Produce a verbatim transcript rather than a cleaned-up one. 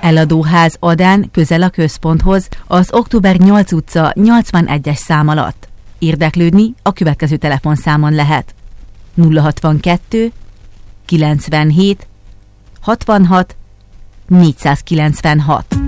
Eladóház Adán, közel a központhoz, az Október nyolc utca nyolcvanegyes szám alatt. Érdeklődni a következő telefonszámon lehet: nulla hatvankettő kilencvenhét hatvanhat négyszázkilencvenhat.